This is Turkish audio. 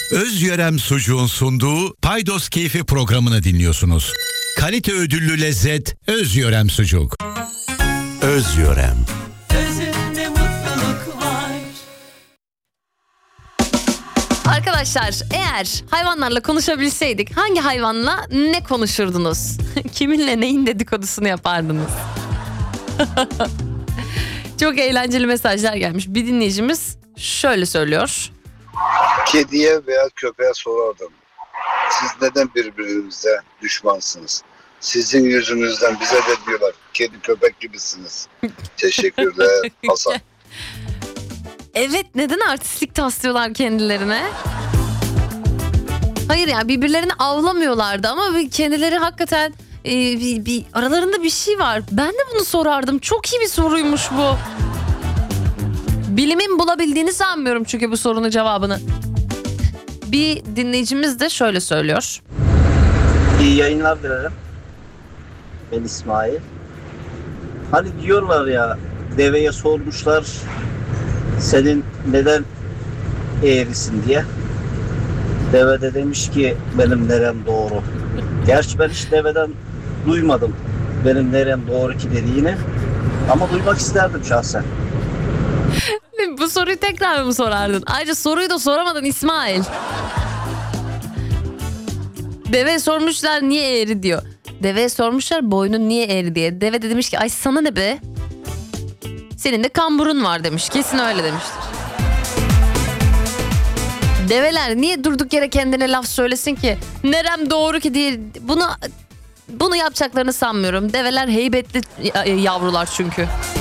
Özyörem Sucuğun sunduğu Paydos Keyfi programını dinliyorsunuz. Kalite ödüllü lezzet Özyörem Sucuk. Özyörem. Özünde mutluluk var. Arkadaşlar, eğer hayvanlarla konuşabilseydik hangi hayvanla ne konuşurdunuz? Kiminle neyin dedikodusunu yapardınız? Çok eğlenceli mesajlar gelmiş. Bir dinleyicimiz şöyle söylüyor. Kediye veya köpeğe sorardım. Siz neden birbirinize düşmansınız? Sizin yüzünüzden bize de diyorlar kedi köpek gibisiniz. Teşekkürler Hasan. Evet, neden artistlik taslıyorlar kendilerine? Hayır ya, birbirlerini avlamıyorlardı ama kendileri hakikaten bir aralarında bir şey var. Ben de bunu sorardım. Çok iyi bir soruymuş bu. Bilimin bulabildiğini sanmıyorum çünkü bu sorunun cevabını. Bir dinleyicimiz de şöyle söylüyor. İyi yayınlar dilerim. Ben İsmail. Hani diyorlar ya, deveye sormuşlar senin neden eğrisin diye. Deve de demiş ki benim nerem doğru. Gerçi ben hiç deveden duymadım benim nerem doğru ki dediğini. Ama duymak isterdim şahsen. Bu soruyu tekrar mı sorardın? Ayrıca soruyu da soramadın İsmail. Deve sormuşlar niye eğri diyor. Deveye sormuşlar boynun niye eğri diye. Deve de demiş ki ay sana ne be? Senin de kamburun var demiş. Kesin öyle demiştir. Develer niye durduk yere kendine laf söylesin ki? Nerem doğru ki diye. Bunu yapacaklarını sanmıyorum. Develer heybetli yavrular çünkü.